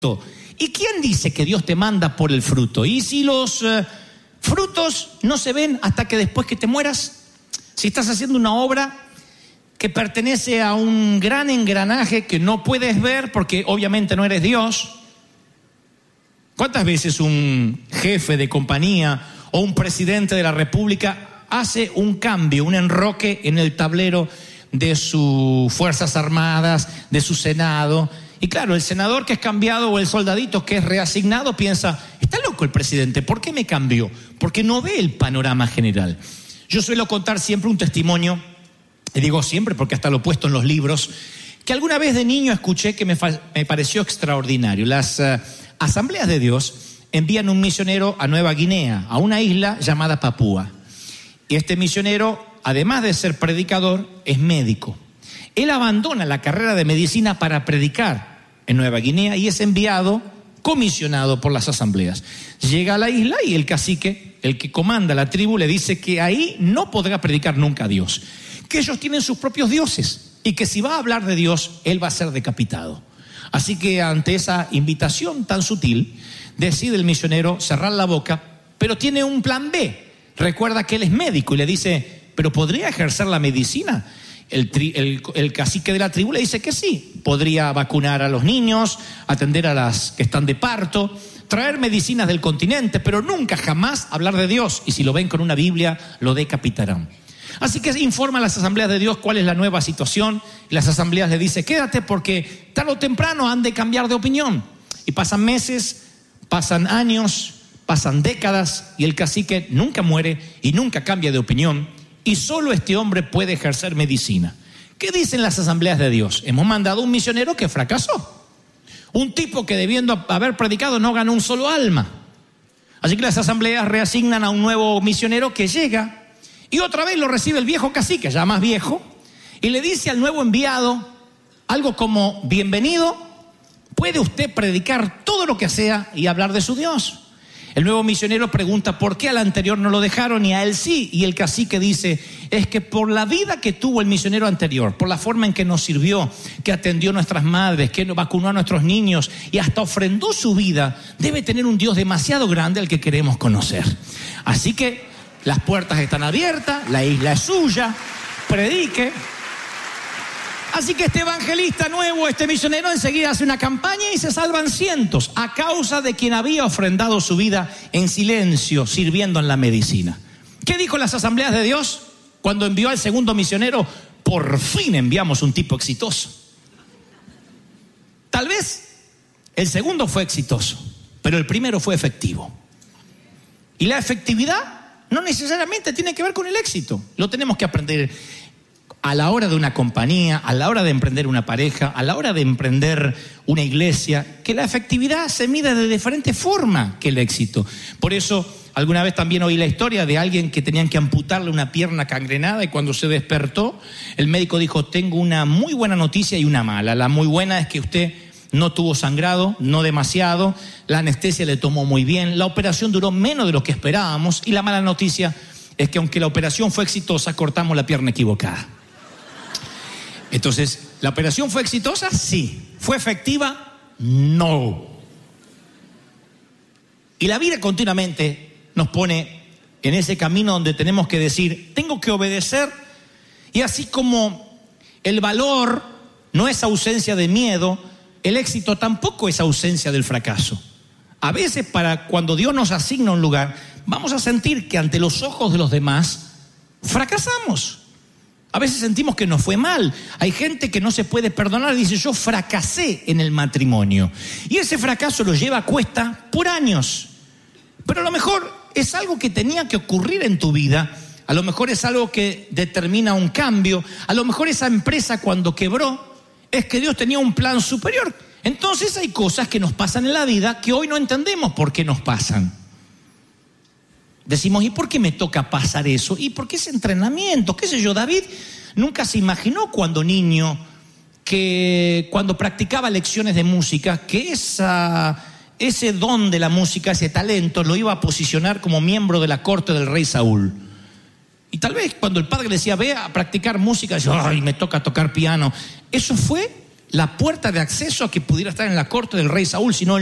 ¿Y quién dice que Dios te manda por el fruto? ¿Y si los frutos no se ven hasta que después que te mueras? Si estás haciendo una obra que pertenece a un gran engranaje que no puedes ver porque obviamente no eres Dios. ¿Cuántas veces un jefe de compañía o un presidente de la República hace un cambio, un enroque en el tablero de sus Fuerzas Armadas, de su Senado? Y claro, el senador que es cambiado o el soldadito que es reasignado piensa, está loco el presidente, ¿por qué me cambió? Porque no ve el panorama general. Yo suelo contar siempre un testimonio, y digo siempre porque hasta lo he puesto en los libros, que alguna vez de niño escuché que me pareció extraordinario. Las Asambleas de Dios envían un misionero a Nueva Guinea, a una isla llamada Papúa. Y este misionero, además de ser predicador, es médico. Él abandona la carrera de medicina para predicar en Nueva Guinea y es enviado, comisionado por las asambleas. Llega a la isla y el cacique, el que comanda la tribu, le dice que ahí no podrá predicar nunca a Dios, que ellos tienen sus propios dioses y que si va a hablar de Dios, él va a ser decapitado. Así que ante esa invitación tan sutil, decide el misionero cerrar la boca, pero tiene un plan B. Recuerda que él es médico y le dice, ¿pero podría ejercer la medicina? El cacique de la tribu le dice que sí, podría vacunar a los niños, atender a las que están de parto, traer medicinas del continente, pero nunca jamás hablar de Dios, y si lo ven con una Biblia, lo decapitarán. Así que informa a las asambleas de Dios cuál es la nueva situación, y las asambleas le dicen, quédate porque tarde o temprano han de cambiar de opinión. Y pasan meses, pasan años, pasan décadas, y el cacique nunca muere y nunca cambia de opinión. Y solo este hombre puede ejercer medicina. ¿Qué dicen las asambleas de Dios? Hemos mandado un misionero que fracasó. Un tipo que debiendo haber predicado no ganó un solo alma. Así que las asambleas reasignan a un nuevo misionero que llega y otra vez lo recibe el viejo cacique, ya más viejo, y le dice al nuevo enviado algo como, bienvenido, puede usted predicar todo lo que sea y hablar de su Dios. El nuevo misionero pregunta por qué al anterior no lo dejaron y a él sí. Y el cacique dice, es que por la vida que tuvo el misionero anterior, por la forma en que nos sirvió, que atendió a nuestras madres, que vacunó a nuestros niños y hasta ofrendó su vida, debe tener un Dios demasiado grande al que queremos conocer. Así que las puertas están abiertas, la isla es suya, predique. Así que este evangelista nuevo, este misionero, enseguida hace una campaña y se salvan cientos a causa de quien había ofrendado su vida en silencio, sirviendo en la medicina. ¿Qué dijo las asambleas de Dios cuando envió al segundo misionero? Por fin enviamos un tipo exitoso. Tal vez el segundo fue exitoso, pero el primero fue efectivo. Y la efectividad no necesariamente tiene que ver con el éxito. Lo tenemos que aprender a la hora de una compañía, a la hora de emprender una pareja, a la hora de emprender una iglesia, que la efectividad se mide de diferente forma que el éxito. Por eso, alguna vez también oí la historia de alguien que tenían que amputarle una pierna gangrenada y cuando se despertó, el médico dijo, tengo una muy buena noticia y una mala. La muy buena es que usted no tuvo sangrado, no demasiado, la anestesia le tomó muy bien, la operación duró menos de lo que esperábamos y la mala noticia es que aunque la operación fue exitosa, cortamos la pierna equivocada. Entonces, ¿la operación fue exitosa? Sí. ¿Fue efectiva? No. Y la vida continuamente nos pone en ese camino donde tenemos que decir, tengo que obedecer, y así como el valor no es ausencia de miedo, el éxito tampoco es ausencia del fracaso. A veces cuando Dios nos asigna un lugar, vamos a sentir que ante los ojos de los demás fracasamos. A veces sentimos que nos fue mal. Hay gente que no se puede perdonar y dice, yo fracasé en el matrimonio. Y ese fracaso lo lleva a cuesta por años. Pero a lo mejor es algo que tenía que ocurrir en tu vida. A lo mejor es algo que determina un cambio. A lo mejor esa empresa cuando quebró es que Dios tenía un plan superior. Entonces hay cosas que nos pasan en la vida que hoy no entendemos por qué nos pasan. Decimos, ¿y por qué me toca pasar eso? ¿Y por qué ese entrenamiento? ¿Qué sé yo? David nunca se imaginó cuando niño que cuando practicaba lecciones de música que ese don de la música, ese talento lo iba a posicionar como miembro de la corte del rey Saúl. Y tal vez cuando el padre le decía, ve a practicar música, decía, ay, me toca tocar piano. Eso fue la puerta de acceso a que pudiera estar en la corte del rey Saúl, sino